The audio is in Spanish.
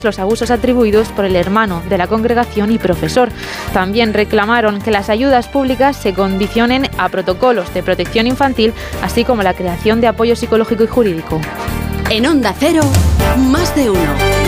los abusos atribuidos por el hermano de la congregación y profesor. También reclamaron que las ayudas públicas se condicionen a protocolos de protección infantil, así como la creación de apoyo psicológico y jurídico. En Onda Cero, Más de Uno.